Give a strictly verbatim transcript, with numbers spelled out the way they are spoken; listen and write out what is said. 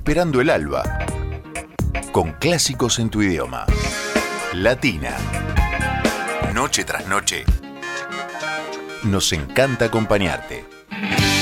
esperando el alba, con clásicos en tu idioma. Latina. Noche tras noche. Nos encanta acompañarte.